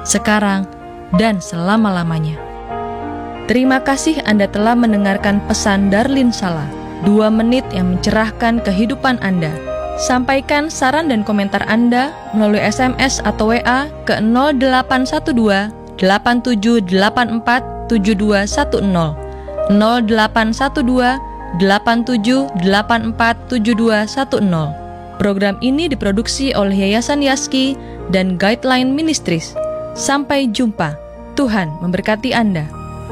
sekarang, dan selama-lamanya. Terima kasih Anda telah mendengarkan pesan Darlin Sala, 2 menit yang mencerahkan kehidupan Anda. Sampaikan saran dan komentar Anda melalui SMS atau WA ke 0812 8784 7210, 0812 8784 7210. Program ini diproduksi oleh Yayasan Yaski dan Guideline Ministries. Sampai jumpa. Tuhan memberkati Anda.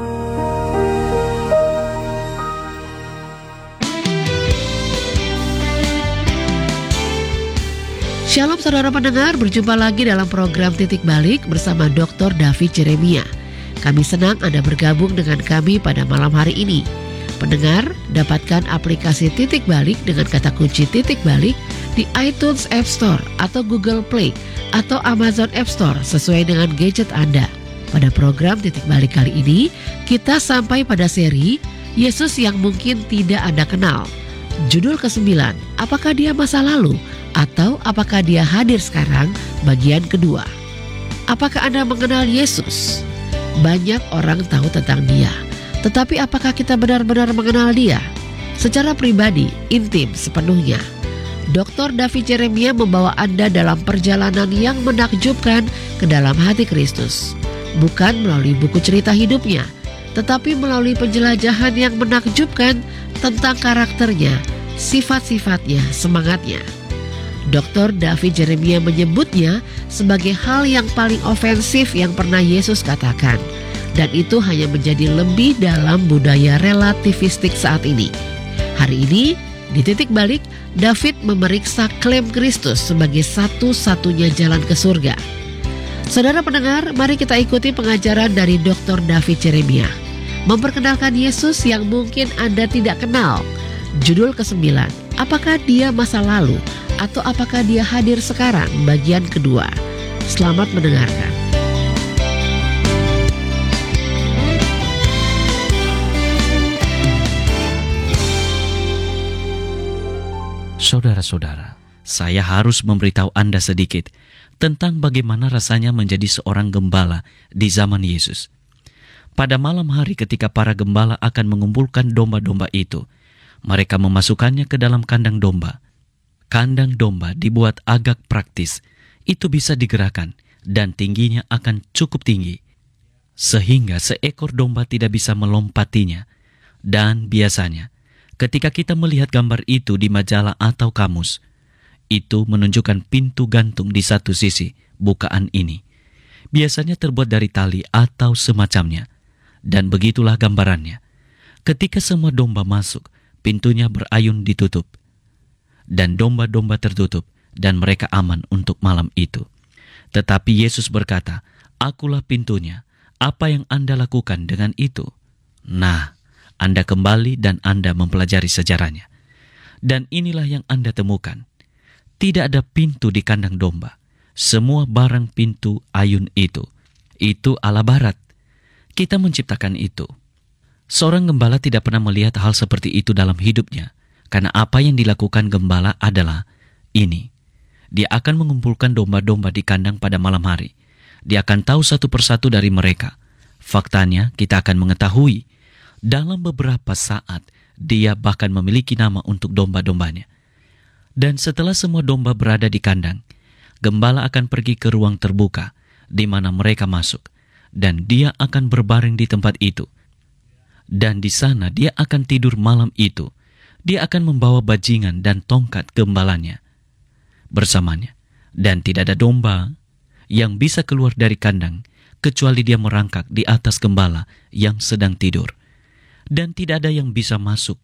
Shalom saudara pendengar, berjumpa lagi dalam program Titik Balik bersama Dr. David Jeremia. Kami senang Anda bergabung dengan kami pada malam hari ini. Pendengar, dapatkan aplikasi Titik Balik dengan kata kunci Titik Balik di iTunes App Store atau Google Play atau Amazon App Store sesuai dengan gadget Anda. Pada program Titik Balik kali ini, kita sampai pada seri Yesus yang mungkin tidak Anda kenal. Judul ke-9, apakah dia masa lalu atau apakah dia hadir sekarang? Bagian kedua. Apakah Anda mengenal Yesus? Banyak orang tahu tentang dia. Tetapi apakah kita benar-benar mengenal dia? Secara pribadi, intim sepenuhnya. Dr. David Jeremia membawa Anda dalam perjalanan yang menakjubkan ke dalam hati Kristus. Bukan melalui buku cerita hidupnya, tetapi melalui penjelajahan yang menakjubkan tentang karakternya, sifat-sifatnya, semangatnya. Dr. David Jeremia menyebutnya sebagai hal yang paling ofensif yang pernah Yesus katakan. Dan itu hanya menjadi lebih dalam budaya relativistik saat ini. Hari ini, di Titik Balik, David memeriksa klaim Kristus sebagai satu-satunya jalan ke surga. Saudara pendengar, mari kita ikuti pengajaran dari Dr. David Jeremia. Memperkenalkan Yesus yang mungkin Anda tidak kenal. Judul ke-9, apakah dia masa lalu atau apakah dia hadir sekarang? Bagian kedua. Selamat mendengarkan. Saudara-saudara, saya harus memberitahu Anda sedikit tentang bagaimana rasanya menjadi seorang gembala di zaman Yesus. Pada malam hari ketika para gembala akan mengumpulkan domba-domba itu, mereka memasukkannya ke dalam kandang domba. Kandang domba dibuat agak praktis, itu bisa digerakkan dan tingginya akan cukup tinggi, sehingga seekor domba tidak bisa melompatinya. Dan biasanya, ketika kita melihat gambar itu di majalah atau kamus, itu menunjukkan pintu gantung di satu sisi bukaan ini. Biasanya terbuat dari tali atau semacamnya. Dan begitulah gambarannya. Ketika semua domba masuk, pintunya berayun ditutup. Dan domba-domba tertutup dan mereka aman untuk malam itu. Tetapi Yesus berkata, "Akulah pintunya. Apa yang Anda lakukan dengan itu?" Nah, Anda kembali dan Anda mempelajari sejarahnya. Dan inilah yang Anda temukan. Tidak ada pintu di kandang domba. Semua barang pintu ayun itu ala barat. Kita menciptakan itu. Seorang gembala tidak pernah melihat hal seperti itu dalam hidupnya. Karena apa yang dilakukan gembala adalah ini. Dia akan mengumpulkan domba-domba di kandang pada malam hari. Dia akan tahu satu persatu dari mereka. Faktanya, kita akan mengetahui dalam beberapa saat, dia bahkan memiliki nama untuk domba-dombanya. Dan setelah semua domba berada di kandang, gembala akan pergi ke ruang terbuka, di mana mereka masuk, dan dia akan berbaring di tempat itu. Dan di sana dia akan tidur malam itu. Dia akan membawa bajingan dan tongkat gembalanya bersamanya. Dan tidak ada domba yang bisa keluar dari kandang, kecuali dia merangkak di atas gembala yang sedang tidur. Dan tidak ada yang bisa masuk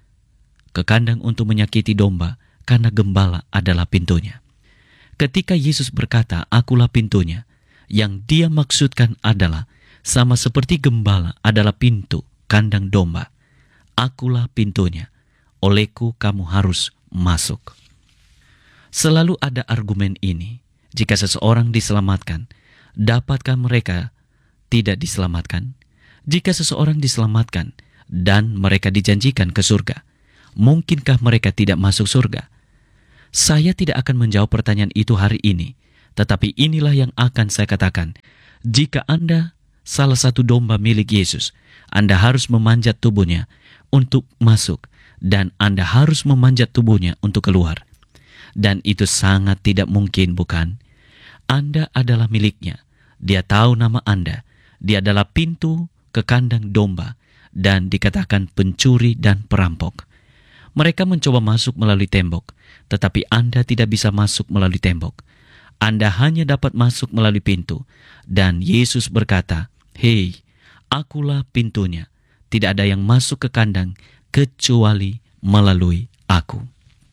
ke kandang untuk menyakiti domba, karena gembala adalah pintunya. Ketika Yesus berkata, "Akulah pintunya," yang dia maksudkan adalah sama seperti gembala adalah pintu kandang domba. Akulah pintunya, olehku kamu harus masuk. Selalu ada argumen ini. Jika seseorang diselamatkan, dapatkah mereka tidak diselamatkan? Jika seseorang diselamatkan dan mereka dijanjikan ke surga, mungkinkah mereka tidak masuk surga? Saya tidak akan menjawab pertanyaan itu hari ini, tetapi inilah yang akan saya katakan Jika Anda salah satu domba milik Yesus, Anda harus memanjat tubuhnya untuk masuk, dan Anda harus memanjat tubuhnya untuk keluar. Dan itu sangat tidak mungkin, bukan? Anda adalah miliknya. Dia tahu nama Anda. Dia adalah pintu ke kandang domba, dan dikatakan pencuri dan perampok. Mereka mencoba masuk melalui tembok, tetapi Anda tidak bisa masuk melalui tembok. Anda hanya dapat masuk melalui pintu. Dan Yesus berkata, "Hei, akulah pintunya. Tidak ada yang masuk ke kandang kecuali melalui aku."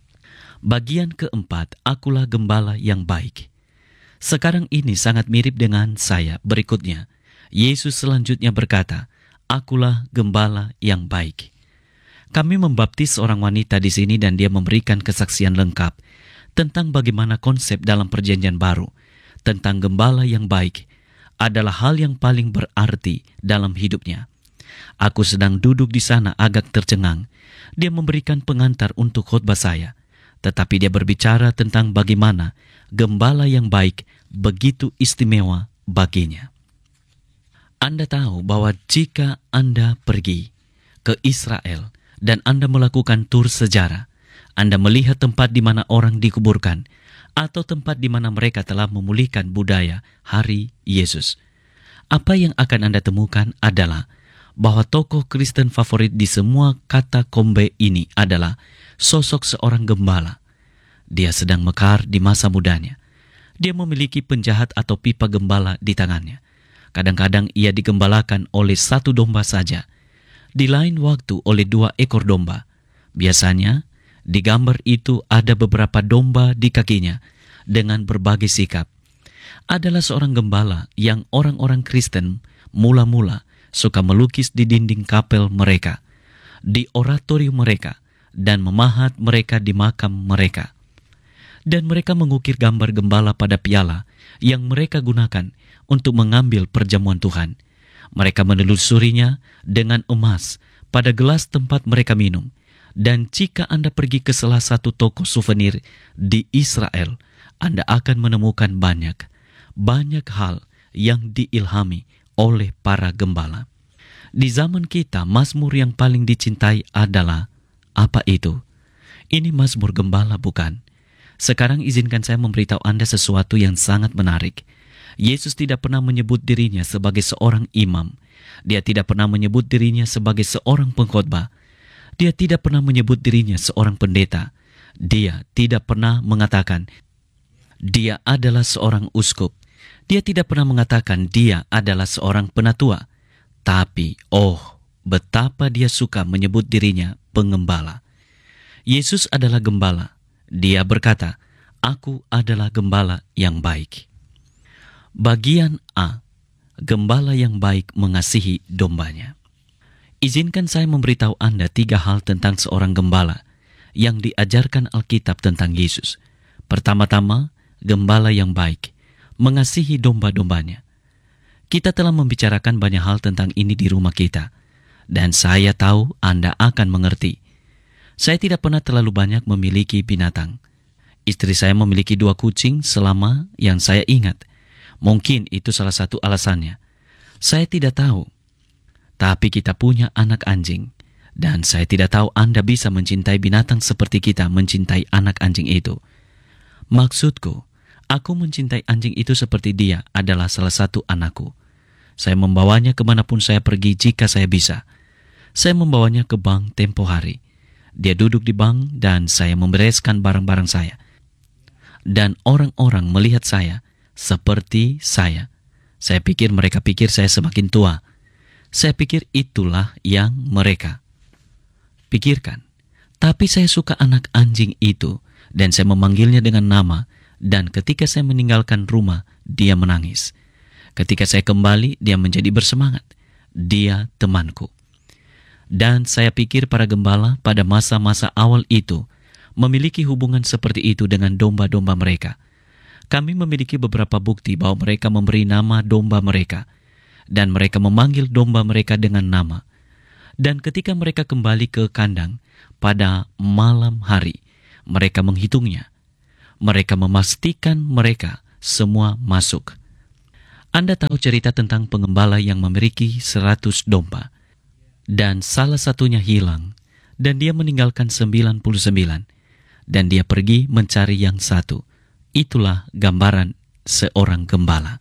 Bagian keempat, akulah gembala yang baik. Sekarang ini sangat mirip dengan saya. Berikutnya, Yesus selanjutnya berkata, "Akulah gembala yang baik." Kami membaptis seorang wanita di sini dan dia memberikan kesaksian lengkap tentang bagaimana konsep dalam Perjanjian Baru tentang gembala yang baik adalah hal yang paling berarti dalam hidupnya. Aku sedang duduk di sana agak tercengang. Dia memberikan pengantar untuk khotbah saya, tetapi dia berbicara tentang bagaimana gembala yang baik begitu istimewa baginya. Anda tahu bahwa jika Anda pergi ke Israel dan Anda melakukan tur sejarah, Anda melihat tempat di mana orang dikuburkan atau tempat di mana mereka telah memulihkan budaya hari Yesus. Apa yang akan Anda temukan adalah bahwa tokoh Kristen favorit di semua katakombe ini adalah sosok seorang gembala. Dia sedang mekar di masa mudanya. Dia memiliki penjahat atau pipa gembala di tangannya. Kadang-kadang ia digembalakan oleh satu domba saja. Di lain waktu oleh 2 ekor domba. Biasanya, di gambar itu ada beberapa domba di kakinya dengan berbagai sikap. Adalah seorang gembala yang orang-orang Kristen mula-mula suka melukis di dinding kapel mereka, di oratorium mereka, dan memahat mereka di makam mereka. Dan mereka mengukir gambar gembala pada piala yang mereka gunakan untuk mengambil perjamuan Tuhan. Mereka menelusurinya dengan emas pada gelas tempat mereka minum. Dan jika Anda pergi ke salah satu toko souvenir di Israel, Anda akan menemukan banyak hal yang diilhami oleh para gembala. Di zaman kita, mazmur yang paling dicintai adalah apa itu? Ini mazmur gembala, bukan? Sekarang izinkan saya memberitahu Anda sesuatu yang sangat menarik. Yesus tidak pernah menyebut dirinya sebagai seorang imam. Dia tidak pernah menyebut dirinya sebagai seorang pengkhotbah. Dia tidak pernah menyebut dirinya seorang pendeta. Dia tidak pernah mengatakan dia adalah seorang uskup. Dia tidak pernah mengatakan dia adalah seorang penatua. Tapi, betapa dia suka menyebut dirinya pengembala. Yesus adalah gembala. Dia berkata, "Aku adalah gembala yang baik." Bagian A, gembala yang baik mengasihi dombanya. Izinkan saya memberitahu Anda 3 hal tentang seorang gembala yang diajarkan Alkitab tentang Yesus. Pertama-tama, gembala yang baik mengasihi domba-dombanya. Kita telah membicarakan banyak hal tentang ini di rumah kita, dan saya tahu Anda akan mengerti. Saya tidak pernah terlalu banyak memiliki binatang. Istri saya memiliki 2 kucing selama yang saya ingat. Mungkin itu salah satu alasannya. Saya tidak tahu. Tapi kita punya anak anjing. Dan saya tidak tahu Anda bisa mencintai binatang seperti kita mencintai anak anjing itu. Maksudku, aku mencintai anjing itu seperti dia adalah salah satu anakku. Saya membawanya kemanapun saya pergi jika saya bisa. Saya membawanya ke bank tempo hari. Dia duduk di bank dan saya membereskan barang-barang saya. Dan orang-orang melihat saya seperti saya. Saya pikir mereka pikir saya semakin tua. Saya pikir itulah yang mereka pikirkan. Tapi saya suka anak anjing itu dan saya memanggilnya dengan nama. Dan ketika saya meninggalkan rumah, dia menangis. Ketika saya kembali, dia menjadi bersemangat. Dia temanku. Dan saya pikir para gembala pada masa-masa awal itu memiliki hubungan seperti itu dengan domba-domba mereka. Kami memiliki beberapa bukti bahwa mereka memberi nama domba mereka, dan mereka memanggil domba mereka dengan nama. Dan ketika mereka kembali ke kandang pada malam hari, mereka menghitungnya. Mereka memastikan mereka semua masuk. Anda tahu cerita tentang pengembala yang memiliki 100 domba, dan salah satunya hilang, dan dia meninggalkan 99, dan dia pergi mencari yang satu. Itulah gambaran seorang gembala.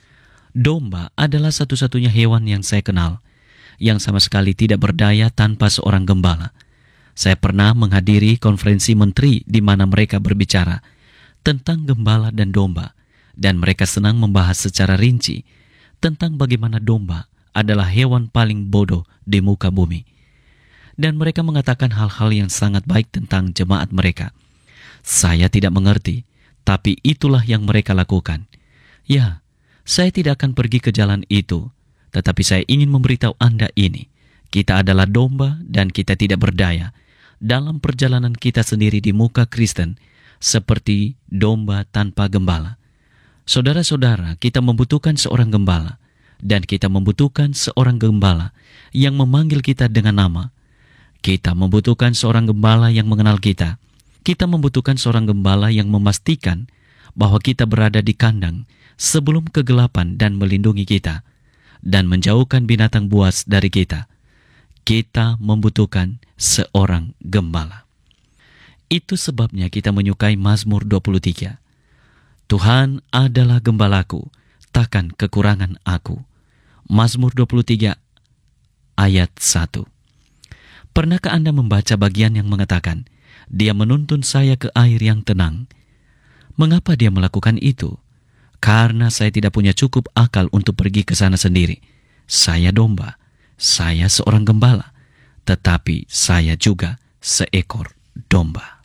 Domba adalah satu-satunya hewan yang saya kenal, yang sama sekali tidak berdaya tanpa seorang gembala. Saya pernah menghadiri konferensi menteri di mana mereka berbicara tentang gembala dan domba, dan mereka senang membahas secara rinci tentang bagaimana domba adalah hewan paling bodoh di muka bumi. Dan mereka mengatakan hal-hal yang sangat baik tentang jemaat mereka. Saya tidak mengerti, tapi itulah yang mereka lakukan. Ya, saya tidak akan pergi ke jalan itu, tetapi saya ingin memberitahu Anda ini. Kita adalah domba dan kita tidak berdaya dalam perjalanan kita sendiri di muka Kristen, seperti domba tanpa gembala. Saudara-saudara, kita membutuhkan seorang gembala, dan kita membutuhkan seorang gembala yang memanggil kita dengan nama. Kita membutuhkan seorang gembala yang mengenal kita. Kita membutuhkan seorang gembala yang memastikan bahwa kita berada di kandang sebelum kegelapan dan melindungi kita, dan menjauhkan binatang buas dari kita. Kita membutuhkan seorang gembala. Itu sebabnya kita menyukai Mazmur 23. Tuhan adalah gembalaku, takkan kekurangan aku. Mazmur 23 ayat 1. Pernahkah Anda membaca bagian yang mengatakan, Dia menuntun saya ke air yang tenang? Mengapa Dia melakukan itu? Karena saya tidak punya cukup akal untuk pergi ke sana sendiri. Saya domba, saya seorang gembala, tetapi saya juga seekor domba.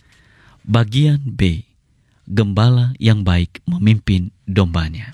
Bagian B. Gembala yang baik memimpin dombanya.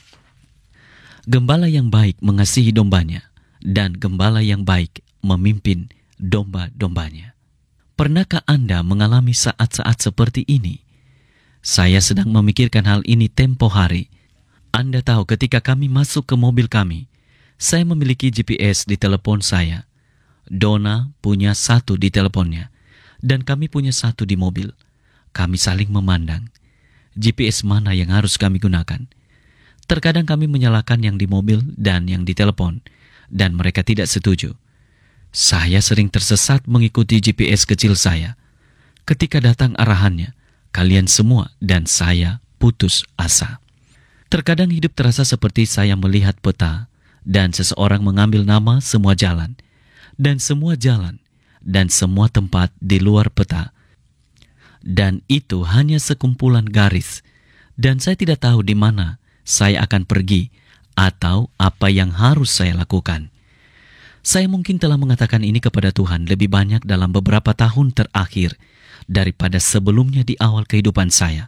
Gembala yang baik mengasihi dombanya, dan gembala yang baik memimpin domba-dombanya. Pernahkah Anda mengalami saat-saat seperti ini? Saya sedang memikirkan hal ini tempo hari. Anda tahu ketika kami masuk ke mobil kami, saya memiliki GPS di telepon saya. Donna punya satu di teleponnya, dan kami punya satu di mobil. Kami saling memandang. GPS mana yang harus kami gunakan? Terkadang kami menyalakan yang di mobil dan yang di telepon, dan mereka tidak setuju. Saya sering tersesat mengikuti GPS kecil saya. Ketika datang arahannya, kalian semua dan saya putus asa. Terkadang hidup terasa seperti saya melihat peta, dan seseorang mengambil nama semua jalan, dan semua tempat di luar peta. Dan itu hanya sekumpulan garis, dan saya tidak tahu di mana saya akan pergi atau apa yang harus saya lakukan. Saya mungkin telah mengatakan ini kepada Tuhan lebih banyak dalam beberapa tahun terakhir daripada sebelumnya di awal kehidupan saya.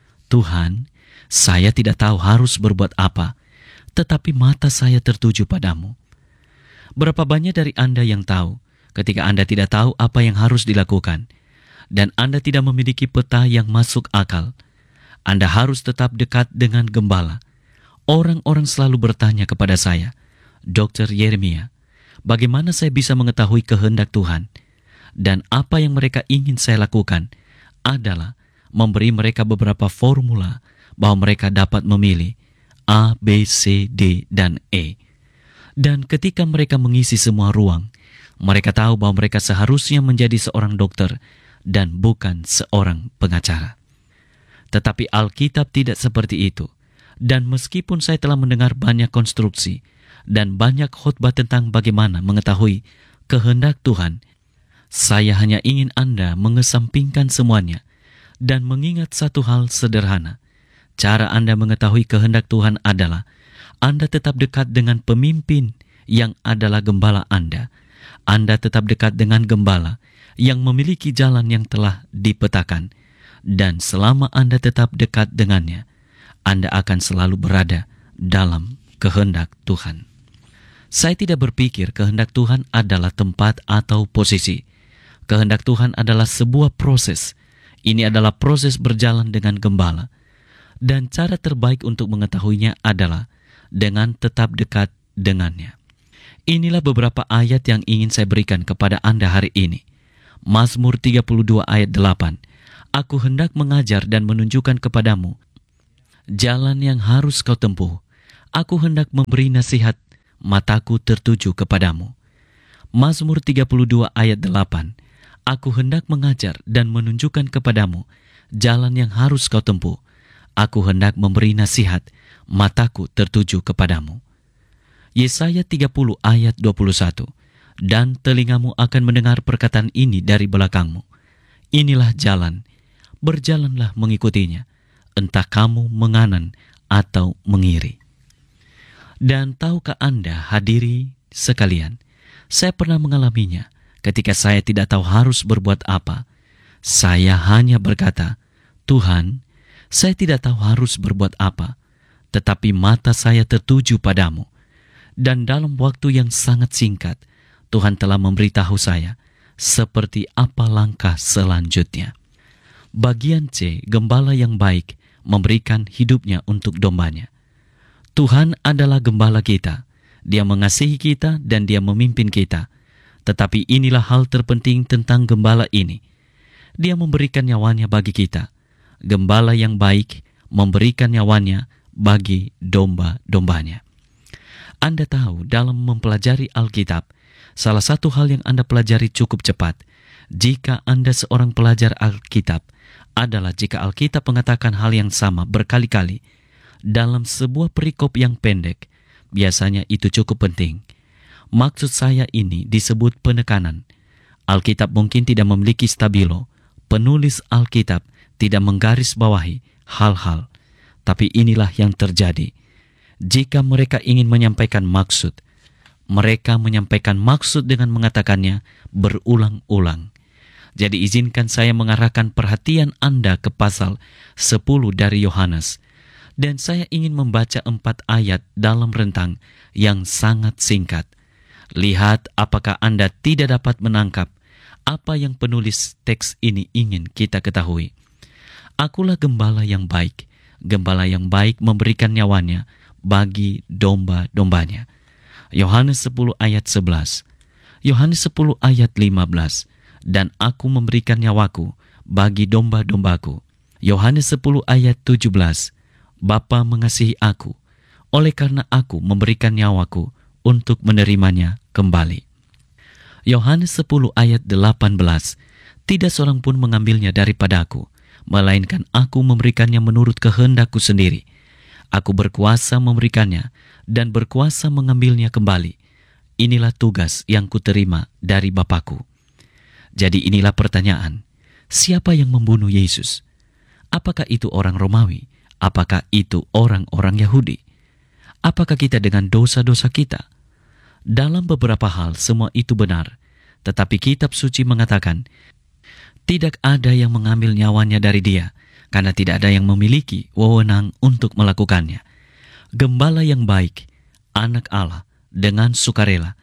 Tuhan, saya tidak tahu harus berbuat apa, tetapi mata saya tertuju padamu. Berapa banyak dari Anda yang tahu ketika Anda tidak tahu apa yang harus dilakukan, dan Anda tidak memiliki peta yang masuk akal, Anda harus tetap dekat dengan gembala. Orang-orang selalu bertanya kepada saya, Dr. Yeremia, bagaimana saya bisa mengetahui kehendak Tuhan? Dan apa yang mereka ingin saya lakukan adalah memberi mereka beberapa formula bahwa mereka dapat memilih A, B, C, D, dan E. Dan ketika mereka mengisi semua ruang, mereka tahu bahwa mereka seharusnya menjadi seorang dokter dan bukan seorang pengacara. Tetapi Alkitab tidak seperti itu. Dan meskipun saya telah mendengar banyak konstruksi dan banyak khotbah tentang bagaimana mengetahui kehendak Tuhan, saya hanya ingin Anda mengesampingkan semuanya dan mengingat satu hal sederhana. Cara Anda mengetahui kehendak Tuhan adalah Anda tetap dekat dengan pemimpin yang adalah gembala Anda. Anda tetap dekat dengan gembala yang memiliki jalan yang telah dipetakan. Dan selama Anda tetap dekat dengannya, Anda akan selalu berada dalam kehendak Tuhan. Saya tidak berpikir kehendak Tuhan adalah tempat atau posisi. Kehendak Tuhan adalah sebuah proses. Ini adalah proses berjalan dengan gembala. Dan cara terbaik untuk mengetahuinya adalah dengan tetap dekat dengannya. Inilah beberapa ayat yang ingin saya berikan kepada Anda hari ini. Mazmur 32 ayat 8. Aku hendak mengajar dan menunjukkan kepadamu jalan yang harus kau tempuh. Aku hendak memberi nasihat, mataku tertuju kepadamu. Mazmur 32 ayat 8. Aku hendak mengajar dan menunjukkan kepadamu jalan yang harus kau tempuh. Aku hendak memberi nasihat, mataku tertuju kepadamu. Yesaya 30 ayat 21. Dan telingamu akan mendengar perkataan ini dari belakangmu. Inilah jalan, berjalanlah mengikutinya, entah kamu menganan atau mengiri. Dan tahukah Anda, hadiri sekalian, saya pernah mengalaminya ketika saya tidak tahu harus berbuat apa. Saya hanya berkata, Tuhan, saya tidak tahu harus berbuat apa, tetapi mata saya tertuju padamu. Dan dalam waktu yang sangat singkat, Tuhan telah memberitahu saya seperti apa langkah selanjutnya. Bagian C, gembala yang baik memberikan hidupnya untuk dombanya. Tuhan adalah gembala kita. Dia mengasihi kita dan Dia memimpin kita. Tetapi inilah hal terpenting tentang gembala ini. Dia memberikan nyawanya bagi kita. Gembala yang baik memberikan nyawanya bagi domba-dombanya. Anda tahu, dalam mempelajari Alkitab, salah satu hal yang Anda pelajari cukup cepat, jika Anda seorang pelajar Alkitab, adalah jika Alkitab mengatakan hal yang sama berkali-kali dalam sebuah perikop yang pendek, biasanya itu cukup penting. Maksud saya ini disebut penekanan. Alkitab mungkin tidak memiliki stabilo. Penulis Alkitab tidak menggarisbawahi hal-hal. Tapi inilah yang terjadi. Jika mereka ingin menyampaikan maksud, mereka menyampaikan maksud dengan mengatakannya berulang-ulang. Jadi izinkan saya mengarahkan perhatian Anda ke pasal 10 dari Yohanes. Dan saya ingin membaca 4 ayat dalam rentang yang sangat singkat. Lihat apakah Anda tidak dapat menangkap apa yang penulis teks ini ingin kita ketahui. Akulah gembala yang baik. Gembala yang baik memberikan nyawanya bagi domba-dombanya. Yohanes 10 ayat 11. Yohanes 10 ayat 15. Dan aku memberikan nyawaku bagi domba-dombaku. Yohanes 10 ayat 17. Bapa mengasihi aku, oleh karena aku memberikan nyawaku untuk menerimanya kembali. Yohanes 10 ayat 18. Tidak seorang pun mengambilnya daripadaku, melainkan aku memberikannya menurut kehendakku sendiri. Aku berkuasa memberikannya dan berkuasa mengambilnya kembali. Inilah tugas yang kuterima dari Bapakku. Jadi inilah pertanyaan, siapa yang membunuh Yesus? Apakah itu orang Romawi? Apakah itu orang-orang Yahudi? Apakah kita dengan dosa-dosa kita? Dalam beberapa hal semua itu benar, tetapi kitab suci mengatakan, tidak ada yang mengambil nyawanya dari dia, karena tidak ada yang memiliki wewenang untuk melakukannya. Gembala yang baik, anak Allah, dengan sukarela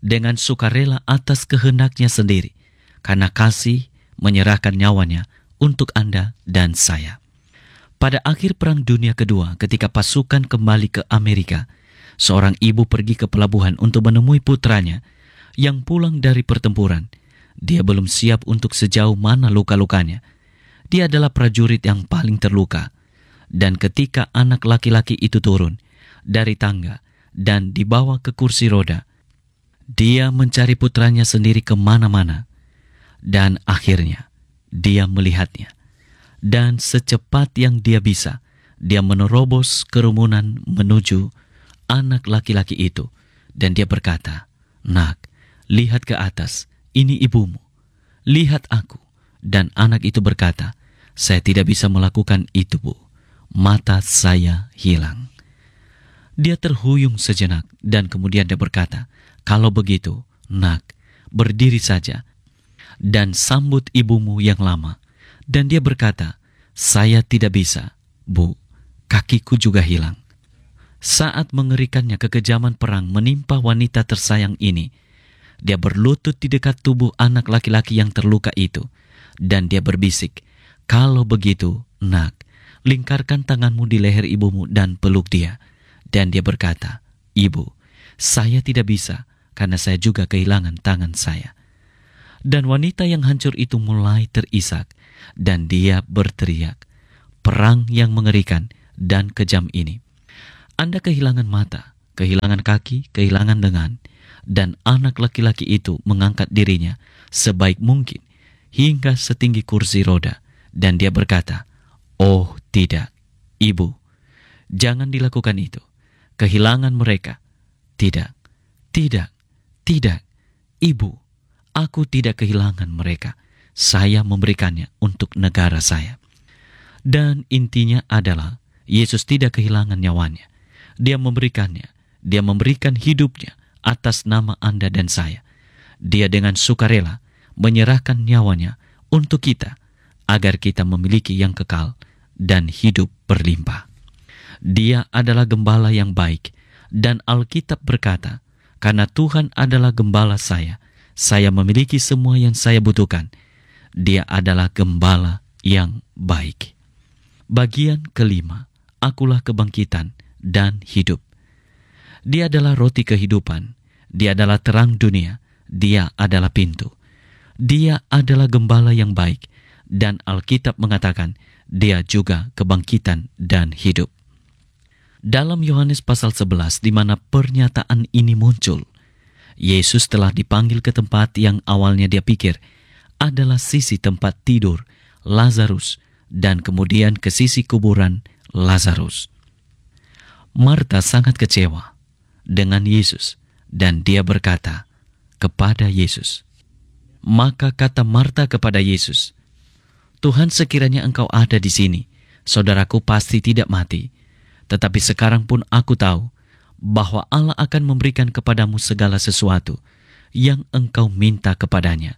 atas kehendaknya sendiri, karena kasih menyerahkan nyawanya untuk Anda dan saya. Pada akhir Perang Dunia Kedua, ketika pasukan kembali ke Amerika, seorang ibu pergi ke pelabuhan untuk menemui putranya yang pulang dari pertempuran. Dia belum siap untuk sejauh mana luka-lukanya. Dia adalah prajurit yang paling terluka. Dan ketika anak laki-laki itu turun dari tangga dan dibawa ke kursi roda, dia mencari putranya sendiri kemana-mana. Dan akhirnya dia melihatnya. Dan secepat yang dia bisa, dia menerobos kerumunan menuju anak laki-laki itu. Dan dia berkata, "Nak, lihat ke atas, ini ibumu. Lihat aku." Dan anak itu berkata, "Saya tidak bisa melakukan itu, Bu. Mata saya hilang." Dia terhuyung sejenak dan kemudian dia berkata, "Kalau begitu, Nak, berdiri saja dan sambut ibumu yang lama." Dan dia berkata, "Saya tidak bisa, Bu, kakiku juga hilang." Saat mengerikannya kekejaman perang menimpa wanita tersayang ini, dia berlutut di dekat tubuh anak laki-laki yang terluka itu, dan dia berbisik, "Kalau begitu, Nak, lingkarkan tanganmu di leher ibumu dan peluk dia." Dan dia berkata, "Ibu, saya tidak bisa, karena saya juga kehilangan tangan saya." Dan wanita yang hancur itu mulai terisak, dan dia berteriak, "Perang yang mengerikan dan kejam ini! Anda kehilangan mata, kehilangan kaki, kehilangan lengan, dan anak laki-laki itu mengangkat dirinya sebaik mungkin hingga setinggi kursi roda, dan dia berkata, "Oh tidak, Ibu, jangan dilakukan itu. Kehilangan mereka. Tidak, tidak, tidak. Ibu, aku tidak kehilangan mereka. Saya memberikannya untuk negara saya." Dan intinya adalah Yesus tidak kehilangan nyawanya. Dia memberikannya. Dia memberikan hidupnya atas nama Anda dan saya. Dia dengan sukarela menyerahkan nyawanya untuk kita, agar kita memiliki yang kekal dan hidup berlimpah. Dia adalah gembala yang baik, dan Alkitab berkata, "Karena Tuhan adalah gembala saya memiliki semua yang saya butuhkan." Dia adalah gembala yang baik. Bagian kelima, akulah kebangkitan dan hidup. Dia adalah roti kehidupan. Dia adalah terang dunia. Dia adalah pintu. Dia adalah gembala yang baik. Dan Alkitab mengatakan, dia juga kebangkitan dan hidup. Dalam Yohanes pasal 11, di mana pernyataan ini muncul, Yesus telah dipanggil ke tempat yang awalnya dia pikir adalah sisi tempat tidur Lazarus, dan kemudian ke sisi kuburan Lazarus. Marta sangat kecewa dengan Yesus, dan dia berkata kepada Yesus. Maka kata Marta kepada Yesus, "Tuhan, sekiranya Engkau ada di sini, saudaraku pasti tidak mati. Tetapi sekarang pun aku tahu bahwa Allah akan memberikan kepadamu segala sesuatu yang engkau minta kepadanya."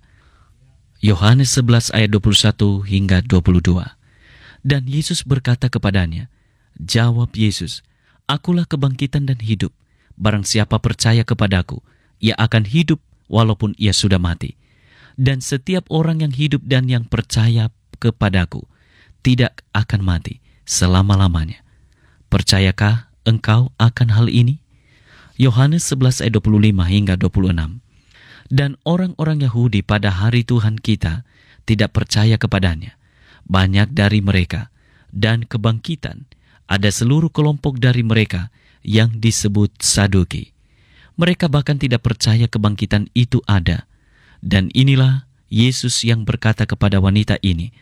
Yohanes 11 ayat 21 hingga 22. Dan Yesus berkata kepadanya, jawab Yesus, "Akulah kebangkitan dan hidup. Barang siapa percaya kepadaku, ia akan hidup walaupun ia sudah mati. Dan setiap orang yang hidup dan yang percaya kepadaku tidak akan mati selama-lamanya. Percayakah engkau akan hal ini?" Yohanes 11 ayat 25 hingga 26. Dan orang-orang Yahudi pada hari Tuhan kita tidak percaya kepadanya. Banyak dari mereka, dan kebangkitan, ada seluruh kelompok dari mereka yang disebut Saduki. Mereka bahkan tidak percaya kebangkitan itu ada. Dan inilah Yesus yang berkata kepada wanita ini,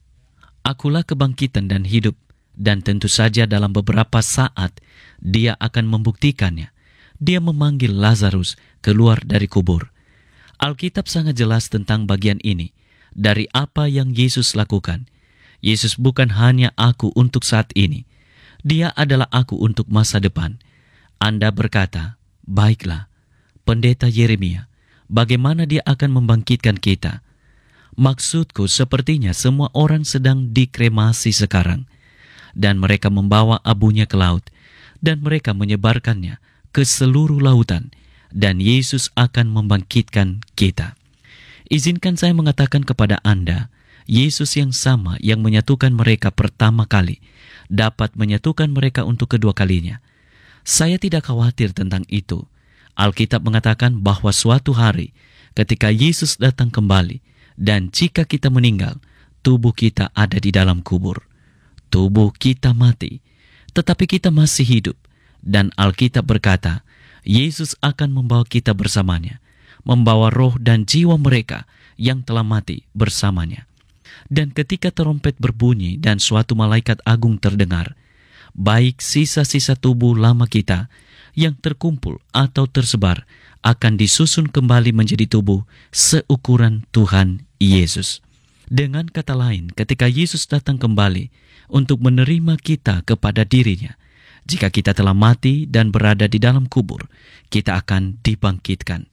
"Akulah kebangkitan dan hidup." Dan tentu saja dalam beberapa saat dia akan membuktikannya. Dia memanggil Lazarus keluar dari kubur. Alkitab sangat jelas tentang bagian ini dari apa yang Yesus lakukan. Yesus bukan hanya aku untuk saat ini. Dia adalah aku untuk masa depan. Anda berkata, "Baiklah, Pendeta Yeremia, bagaimana dia akan membangkitkan kita?" Maksudku sepertinya semua orang sedang dikremasi sekarang, dan mereka membawa abunya ke laut, dan mereka menyebarkannya ke seluruh lautan, dan Yesus akan membangkitkan kita. Izinkan saya mengatakan kepada Anda, Yesus yang sama yang menyatukan mereka pertama kali, dapat menyatukan mereka untuk kedua kalinya. Saya tidak khawatir tentang itu. Alkitab mengatakan bahwa suatu hari, ketika Yesus datang kembali, dan jika kita meninggal, tubuh kita ada di dalam kubur. Tubuh kita mati, tetapi kita masih hidup. Dan Alkitab berkata, Yesus akan membawa kita bersamanya, membawa roh dan jiwa mereka yang telah mati bersamanya. Dan ketika terompet berbunyi dan suatu malaikat agung terdengar, baik sisa-sisa tubuh lama kita yang terkumpul atau tersebar akan disusun kembali menjadi tubuh seukuran Tuhan Yesus. Dengan kata lain, ketika Yesus datang kembali untuk menerima kita kepada dirinya, jika kita telah mati dan berada di dalam kubur, kita akan dibangkitkan.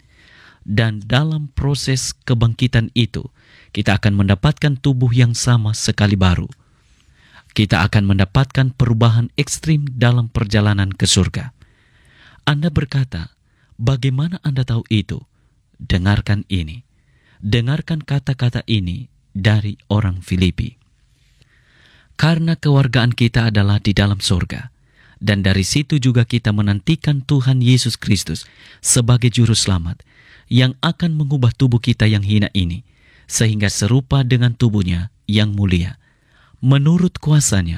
Dan dalam proses kebangkitan itu, kita akan mendapatkan tubuh yang sama sekali baru. Kita akan mendapatkan perubahan ekstrim dalam perjalanan ke surga. Anda berkata, bagaimana Anda tahu itu? Dengarkan ini. Dengarkan kata-kata ini dari orang Filipi. Karena kewargaan kita adalah di dalam surga, dan dari situ juga kita menantikan Tuhan Yesus Kristus sebagai juru selamat, yang akan mengubah tubuh kita yang hina ini, sehingga serupa dengan tubuhnya yang mulia. Menurut kuasanya,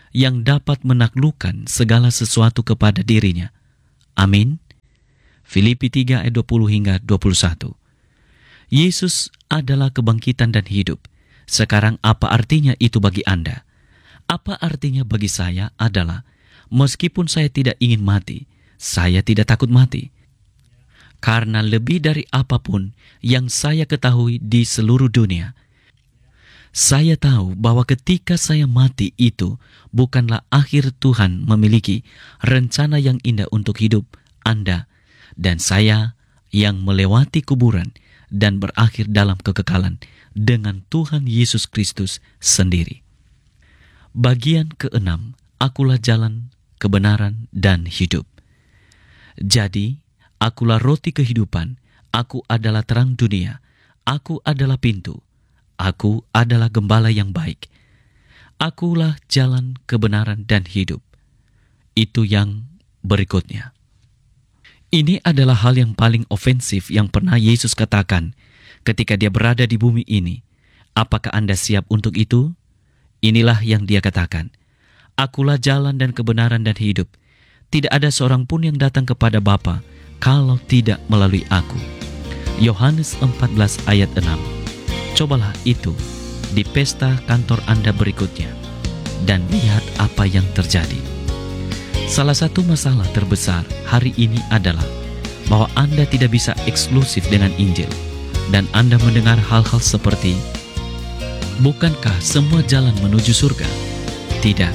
yang dapat menaklukkan segala sesuatu kepada dirinya. Amin. Filipi 3 ayat 20 hingga 21. Yesus adalah kebangkitan dan hidup. Sekarang apa artinya itu bagi Anda? Apa artinya bagi saya adalah, meskipun saya tidak ingin mati, saya tidak takut mati. Karena lebih dari apapun yang saya ketahui di seluruh dunia, saya tahu bahwa ketika saya mati itu bukanlah akhir Tuhan memiliki rencana yang indah untuk hidup Anda dan saya yang melewati kuburan dan berakhir dalam kekekalan dengan Tuhan Yesus Kristus sendiri. Bagian ke-6, akulah jalan, kebenaran, dan hidup. Jadi, akulah roti kehidupan, aku adalah terang dunia, aku adalah pintu, aku adalah gembala yang baik. Akulah jalan, kebenaran, dan hidup. Itu yang berikutnya. Ini adalah hal yang paling ofensif yang pernah Yesus katakan ketika dia berada di bumi ini. Apakah Anda siap untuk itu? Inilah yang dia katakan. Akulah jalan dan kebenaran dan hidup. Tidak ada seorang pun yang datang kepada Bapa kalau tidak melalui aku. Yohanes 14 ayat 6. Cobalah itu di pesta kantor Anda berikutnya dan lihat apa yang terjadi. Salah satu masalah terbesar hari ini adalah bahwa Anda tidak bisa eksklusif dengan Injil dan Anda mendengar hal-hal seperti, bukankah semua jalan menuju surga? Tidak.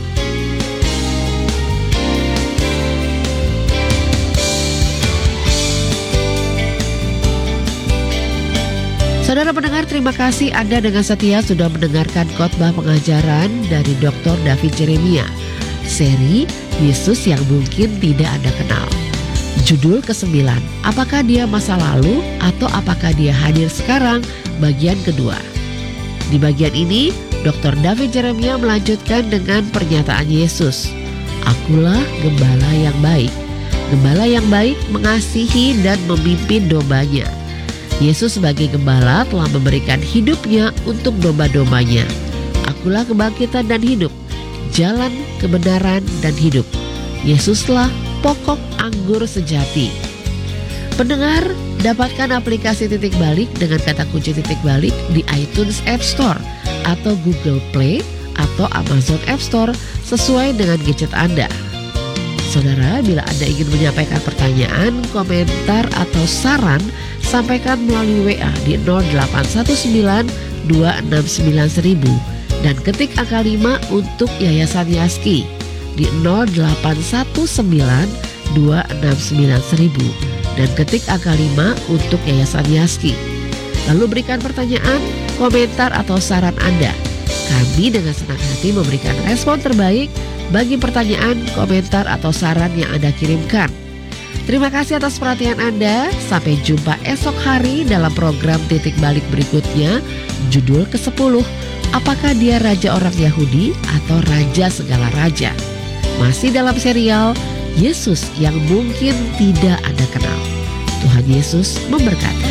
Saudara pendengar, terima kasih Anda dengan setia sudah mendengarkan khotbah pengajaran dari Dr. David Jeremia, seri Yesus yang mungkin tidak Anda kenal. Judul ke-9, apakah dia masa lalu atau apakah dia hadir sekarang? Bagian kedua. Di bagian ini, Dr. David Jeremia melanjutkan dengan pernyataan Yesus, akulah gembala yang baik. Gembala yang baik mengasihi dan memimpin dombanya. Yesus sebagai gembala telah memberikan hidupnya untuk domba-dombanya. Akulah kebangkitan dan hidup, jalan, kebenaran, dan hidup. Yesuslah pokok anggur sejati. Pendengar, dapatkan aplikasi Titik Balik dengan kata kunci Titik Balik di iTunes App Store atau Google Play atau Amazon App Store sesuai dengan gadget Anda. Saudara, bila Anda ingin menyampaikan pertanyaan, komentar, atau saran, sampaikan melalui WA di 0819 269 1000 dan ketik angka 5 untuk Yayasan Yaski di 0819 269 1000 dan ketik angka 5 untuk Yayasan Yaski. Lalu berikan pertanyaan, komentar, atau saran Anda. Kami dengan senang hati memberikan respon terbaik bagi pertanyaan, komentar, atau saran yang Anda kirimkan. Terima kasih atas perhatian Anda. Sampai jumpa esok hari dalam program Titik Balik berikutnya. Judul ke-10, apakah dia raja orang Yahudi atau raja segala raja? Masih dalam serial Yesus yang mungkin tidak Anda kenal. Tuhan Yesus memberkati.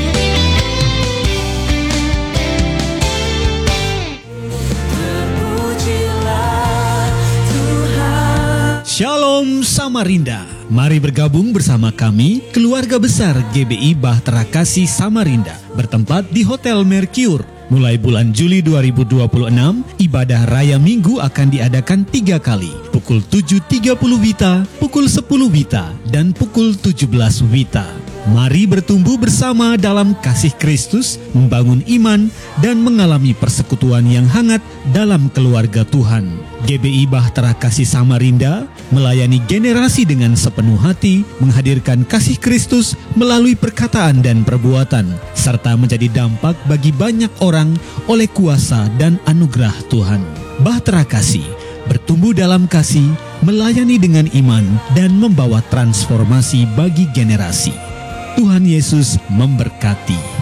Shalom Samarinda. Mari bergabung bersama kami, keluarga besar GBI Bahtera Kasih Samarinda, bertempat di Hotel Mercure. Mulai bulan Juli 2026, ibadah Raya Minggu akan diadakan 3 kali, pukul 7.30 WITA, pukul 10 WITA, dan pukul 17 WITA. Mari bertumbuh bersama dalam kasih Kristus, membangun iman, dan mengalami persekutuan yang hangat dalam keluarga Tuhan. GBI Bahtera Kasih Samarinda melayani generasi dengan sepenuh hati, menghadirkan kasih Kristus melalui perkataan dan perbuatan, serta menjadi dampak bagi banyak orang oleh kuasa dan anugerah Tuhan. Bahtera Kasih bertumbuh dalam kasih, melayani dengan iman, dan membawa transformasi bagi generasi. Tuhan Yesus memberkati.